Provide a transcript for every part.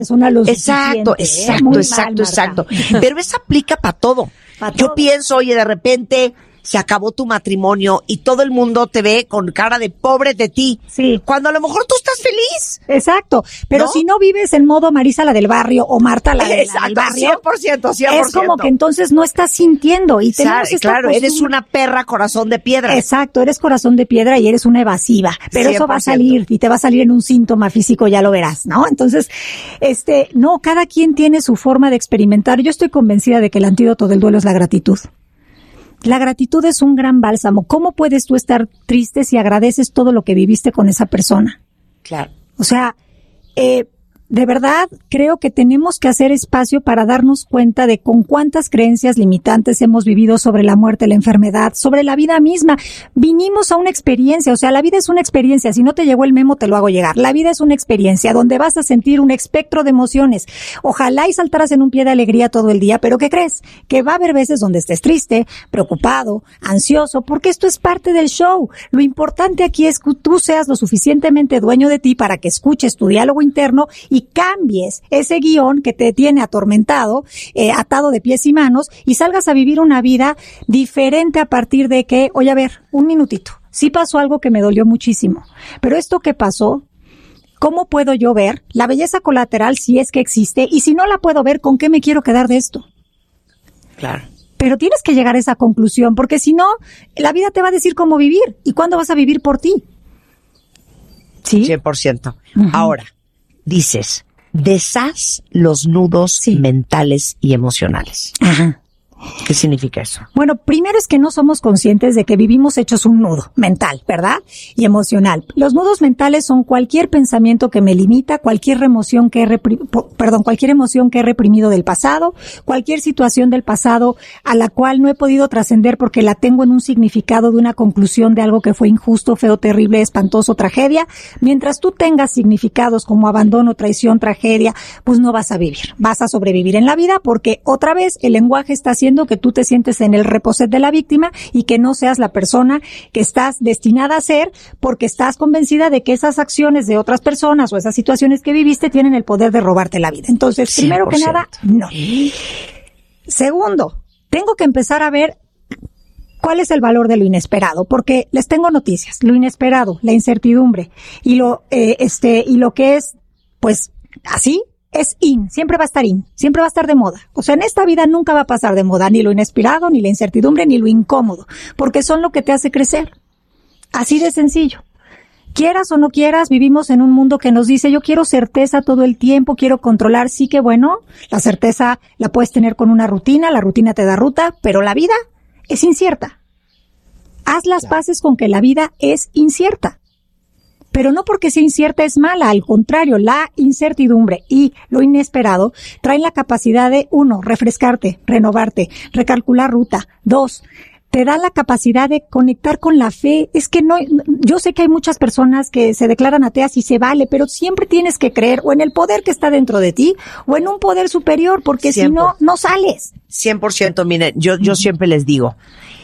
persona lo Exacto, suficiente, exacto. Pero eso aplica para todo. Yo pienso, oye, de repente se acabó tu matrimonio y todo el mundo te ve con cara de pobre de ti. Sí. Cuando a lo mejor tú estás feliz. Exacto. Pero ¿no? si no vives en modo Marisa la del barrio o Marta la del barrio. 100%. Es como que entonces no estás sintiendo y tenemos esta claro, costumbre. eres una perra corazón de piedra. Exacto, eres corazón de piedra y eres una evasiva. Pero 100%. Eso va a salir y te va a salir en un síntoma físico, ya lo verás, ¿no? Entonces, no, cada quien tiene su forma de experimentar. Yo estoy convencida de que el antídoto del duelo es la gratitud. La gratitud es un gran bálsamo. ¿Cómo puedes tú estar triste si agradeces todo lo que viviste con esa persona? Claro. O sea, de verdad creo que tenemos que hacer espacio para darnos cuenta de con cuántas creencias limitantes hemos vivido sobre la muerte, la enfermedad, sobre la vida misma. Vinimos a una experiencia, o sea, la vida es una experiencia. Si no te llegó el memo, te lo hago llegar. La vida es una experiencia donde vas a sentir un espectro de emociones. Ojalá y saltaras en un pie de alegría todo el día, pero ¿qué crees? Que va a haber veces donde estés triste, preocupado, ansioso, porque esto es parte del show. Lo importante aquí es que tú seas lo suficientemente dueño de ti para que escuches tu diálogo interno y cambies ese guión que te tiene atormentado, atado de pies y manos, y salgas a vivir una vida diferente a partir de que, oye, a ver, un minutito, sí pasó algo que me dolió muchísimo, pero esto que pasó, ¿cómo puedo yo ver la belleza colateral si es que existe? Y si no la puedo ver, ¿con qué me quiero quedar de esto? Claro. Pero tienes que llegar a esa conclusión, porque si no, la vida te va a decir cómo vivir y cuándo vas a vivir por ti. ¿Sí? 100%. Ahora, dices, deshaz los nudos mentales y emocionales. Ajá. ¿Qué significa eso? Bueno, primero es que no somos conscientes de que vivimos hechos un nudo mental, ¿verdad? Y emocional. Los nudos mentales son cualquier pensamiento que me limita, cualquier emoción que he reprimido del pasado, cualquier situación del pasado a la cual no he podido trascender porque la tengo en un significado de una conclusión de algo que fue injusto, feo, terrible, espantoso, tragedia. Mientras tú tengas significados como abandono, traición, tragedia, pues no vas a vivir. Vas a sobrevivir en la vida porque otra vez el lenguaje está haciendo que tú te sientes en el reposet de la víctima y que no seas la persona que estás destinada a ser porque estás convencida de que esas acciones de otras personas o esas situaciones que viviste tienen el poder de robarte la vida. Entonces, primero 100%. que nada, no. Segundo, tengo que empezar a ver cuál es el valor de lo inesperado, porque les tengo noticias. Lo inesperado, la incertidumbre y lo que es, pues, así, es siempre va a estar siempre va a estar de moda. O sea, en esta vida nunca va a pasar de moda ni lo inesperado, ni la incertidumbre, ni lo incómodo, porque son lo que te hace crecer. Así de sencillo. Quieras o no quieras, vivimos en un mundo que nos dice, yo quiero certeza todo el tiempo, quiero controlar. Sí que bueno, la certeza la puedes tener con una rutina, la rutina te da ruta, pero la vida es incierta. Haz las paces con que la vida es incierta. Pero no porque sea incierta es mala, al contrario, la incertidumbre y lo inesperado traen la capacidad de, 1, refrescarte, renovarte, recalcular ruta. 2, te da la capacidad de conectar con la fe. Es que no, yo sé que hay muchas personas que se declaran ateas y se vale, pero siempre tienes que creer o en el poder que está dentro de ti o en un poder superior, porque 100%. Si no, no sales. 100%, miren, yo siempre les digo,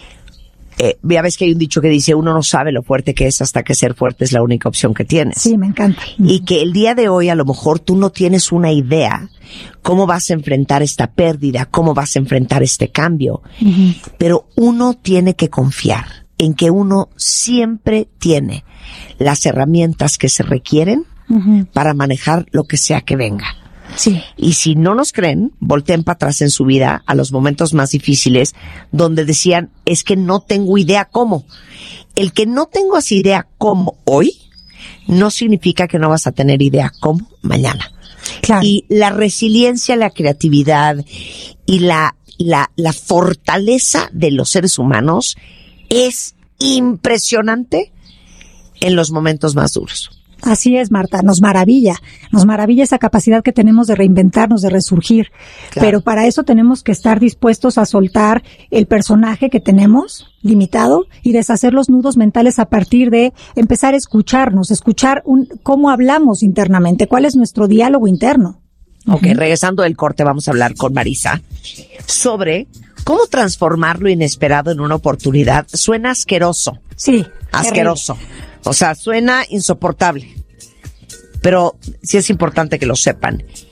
ya ves que hay un dicho que dice, uno no sabe lo fuerte que es hasta que ser fuerte es la única opción que tienes. Sí, me encanta. Y que el día de hoy a lo mejor tú no tienes una idea cómo vas a enfrentar esta pérdida, cómo vas a enfrentar este cambio. Pero uno tiene que confiar en que uno siempre tiene las herramientas que se requieren para manejar lo que sea que venga. Sí. Y si no nos creen, volteen para atrás en su vida a los momentos más difíciles donde decían, es que no tengo idea cómo. El que no tengas idea cómo hoy no significa que no vas a tener idea cómo mañana. Claro. Y la resiliencia, la creatividad y la fortaleza de los seres humanos es impresionante en los momentos más duros. Así es, Marta, nos maravilla esa capacidad que tenemos de reinventarnos, de resurgir, claro. Pero para eso tenemos que estar dispuestos a soltar el personaje que tenemos limitado y deshacer los nudos mentales a partir de empezar a escucharnos, escuchar cómo hablamos internamente, cuál es nuestro diálogo interno. Ok, regresando del corte vamos a hablar con Marisa sobre cómo transformar lo inesperado en una oportunidad. Suena asqueroso. Sí. Asqueroso. Terrible. O sea, suena insoportable. Pero sí es importante que lo sepan.